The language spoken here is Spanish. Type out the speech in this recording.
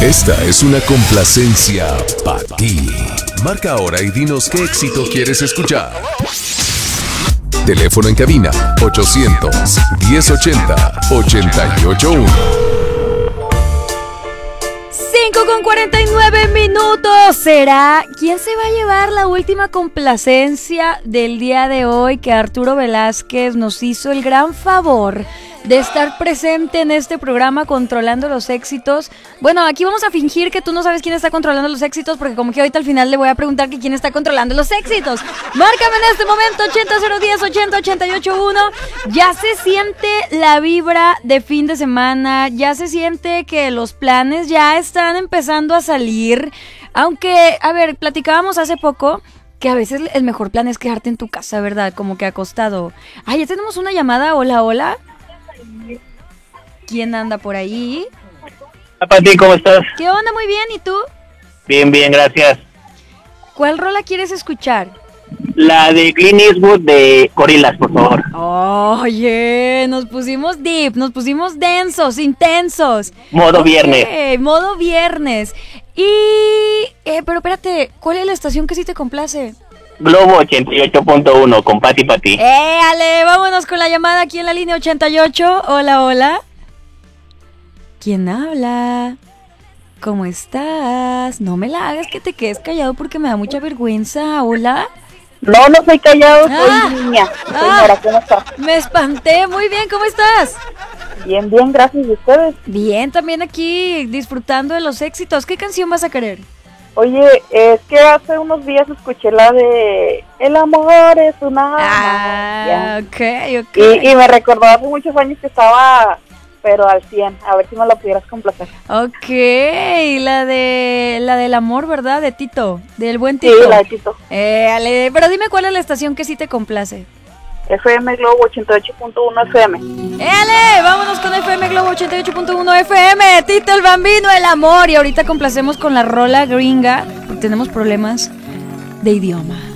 Esta es una complacencia para ti. Marca ahora y dinos qué éxito quieres escuchar. Teléfono en cabina 800-1080-881. 5:49. ¿Será quién se va a llevar la última complacencia del día de hoy? Que Arturo Velázquez nos hizo el gran favor de estar presente en este programa controlando los éxitos. Bueno, aquí vamos a fingir que tú no sabes quién está controlando los éxitos, porque como que ahorita al final le voy a preguntar que quién está controlando los éxitos. Márcame en este momento 8001080-881. Ya se siente la vibra de fin de semana, ya se siente que los planes ya están empezando a salir. Aunque, a ver, platicábamos hace poco que a veces el mejor plan es quedarte en tu casa, ¿verdad? Como que acostado. Ay, ya tenemos una llamada. Hola, hola. ¿Quién anda por ahí? Hola, Pati, ¿cómo estás? ¿Qué onda? Muy bien, ¿y tú? Bien, bien, gracias. ¿Cuál rola quieres escuchar? La de Clint Eastwood de Gorillaz, por favor. Oye, nos pusimos deep, nos pusimos densos, intensos. Modo viernes. Modo viernes. Y, pero espérate, ¿cuál es la estación que sí te complace? Globo 88.1 con Pati. Ale, vámonos con la llamada aquí en la línea 88. Hola, hola. ¿Quién habla? ¿Cómo estás? No me la hagas que te quedes callado porque me da mucha vergüenza. Hola. No soy callado, soy niña. Señora, ¿cómo estás? Me espanté. Muy bien, ¿cómo estás? Bien, gracias. ¿Y ustedes? Bien, también aquí disfrutando de los éxitos. ¿Qué canción vas a querer? Oye, es que hace unos días escuché la de El amor es una magia. Ok. Y me recordó hace muchos años que estaba, pero al 100. A ver si me lo pudieras complacer. Ok, la del amor, ¿verdad? De Tito, del buen Tito. Sí, la de Tito. Pero dime cuál es la estación que sí te complace. FM Globo 88.1 FM. Vámonos con FM Globo 88.1 FM. Tito el Bambino, El amor. Y ahorita complacemos con la rola gringa, porque tenemos problemas de idioma.